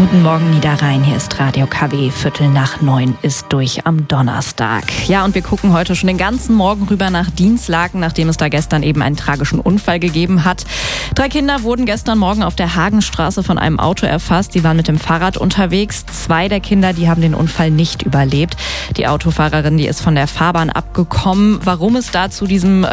Guten Morgen Niederrhein, hier ist Radio KW, 8:45 ist durch am Donnerstag. Ja, und wir gucken heute schon den ganzen Morgen rüber nach Dinslaken, nachdem es da gestern eben einen tragischen Unfall gegeben hat. 3 Kinder wurden gestern Morgen auf der Hagenstraße von einem Auto erfasst. Die waren mit dem Fahrrad unterwegs. 2 der Kinder, die haben den Unfall nicht überlebt. Die Autofahrerin, die ist von der Fahrbahn abgekommen. Warum es da zu diesem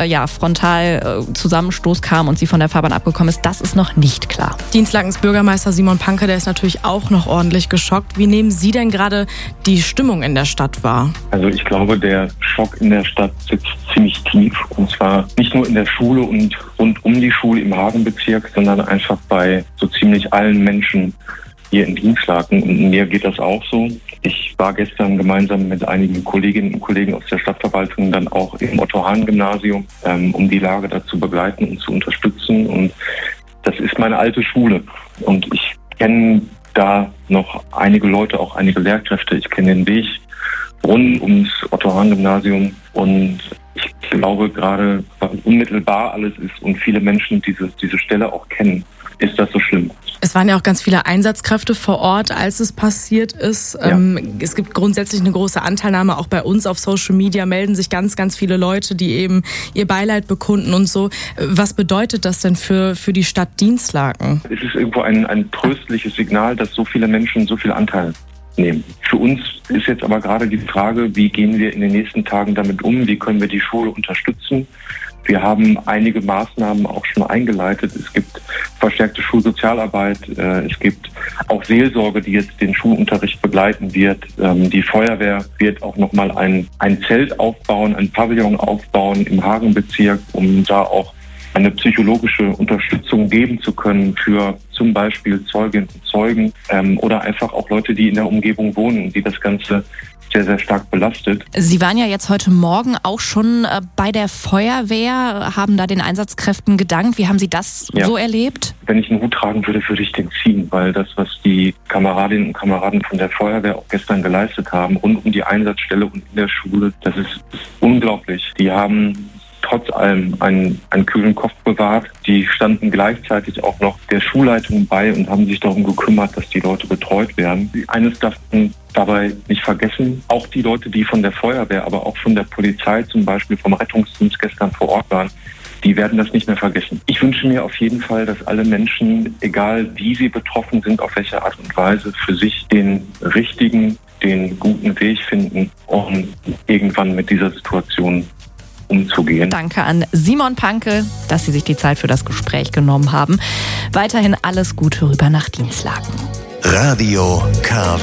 Frontalzusammenstoß kam und sie von der Fahrbahn abgekommen ist, das ist noch nicht klar. Dinslakens Bürgermeister Simon Panke, der ist natürlich auch noch ordentlich geschockt. Wie nehmen Sie denn gerade die Stimmung in der Stadt wahr? Also ich glaube, der Schock in der Stadt sitzt ziemlich tief. Und zwar nicht nur in der Schule und rund um die Schule im Hagenbezirk, sondern einfach bei so ziemlich allen Menschen hier in Dinslaken. Und mir geht das auch so. Ich war gestern gemeinsam mit einigen Kolleginnen und Kollegen aus der Stadtverwaltung dann auch im Otto-Hahn-Gymnasium, um die Lage da zu begleiten und zu unterstützen. Und das ist meine alte Schule. Und ich kenne da noch einige Leute, auch einige Lehrkräfte. Ich kenne den Weg rund ums Otto-Hahn-Gymnasium und ich glaube gerade, was unmittelbar alles ist und viele Menschen diese Stelle auch kennen, ist das so schlimm. Es waren ja auch ganz viele Einsatzkräfte vor Ort, als es passiert ist. Ja. Es gibt grundsätzlich eine große Anteilnahme, auch bei uns auf Social Media melden sich ganz, ganz viele Leute, die eben ihr Beileid bekunden und so. Was bedeutet das denn für die Stadt Dinslaken? Es ist irgendwo ein tröstliches Signal, dass so viele Menschen so viel Anteil nehmen. Für uns ist jetzt aber gerade die Frage, wie gehen wir in den nächsten Tagen damit um? Wie können wir die Schule unterstützen? Wir haben einige Maßnahmen auch schon eingeleitet. Es gibt verstärkte Schulsozialarbeit. Es gibt auch Seelsorge, die jetzt den Schulunterricht begleiten wird. Die Feuerwehr wird auch nochmal ein Zelt aufbauen, ein Pavillon aufbauen im Hagenbezirk, um da auch eine psychologische Unterstützung geben zu können für zum Beispiel Zeuginnen und Zeugen oder einfach auch Leute, die in der Umgebung wohnen, die das Ganze sehr, sehr stark belastet. Sie waren ja jetzt heute Morgen auch schon bei der Feuerwehr, haben da den Einsatzkräften gedankt. Wie haben Sie das so erlebt? Wenn ich einen Hut tragen würde, würde ich den ziehen, weil das, was die Kameradinnen und Kameraden von der Feuerwehr auch gestern geleistet haben, rund um die Einsatzstelle und in der Schule, das ist unglaublich. Die haben trotz allem einen kühlen Kopf bewahrt. Die standen gleichzeitig auch noch der Schulleitung bei und haben sich darum gekümmert, dass die Leute betreut werden. Eines darf man dabei nicht vergessen, auch die Leute, die von der Feuerwehr, aber auch von der Polizei, zum Beispiel vom Rettungsdienst gestern vor Ort waren, die werden das nicht mehr vergessen. Ich wünsche mir auf jeden Fall, dass alle Menschen, egal wie sie betroffen sind, auf welche Art und Weise, für sich den richtigen, den guten Weg finden, um irgendwann mit dieser Situation umzugehen. Danke an Simon Panke, dass Sie sich die Zeit für das Gespräch genommen haben. Weiterhin alles Gute rüber nach Dinslaken. Radio KW.